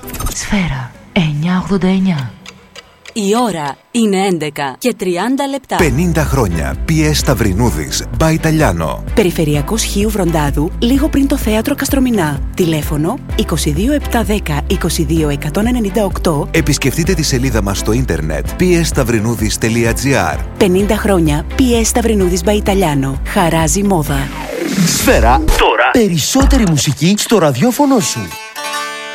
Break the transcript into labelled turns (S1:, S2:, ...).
S1: Σφαίρα 989.
S2: Η ώρα είναι 11 και 30 λεπτά.
S3: 50 χρόνια. PS Σταυρινούδης, by Italiano.
S4: Περιφερειακός Χίου Βροντάδου, λίγο πριν το θέατρο Καστρομηνά. Τηλέφωνο 22710 22198.
S3: Επισκεφτείτε τη σελίδα μας στο ίντερνετ psstαυρινούδης.gr.
S4: 50 χρόνια. PS Σταυρινούδης by Italiano. Χαράζει μόδα.
S5: Σφαίρα, τώρα περισσότερη μουσική στο ραδιόφωνο σου.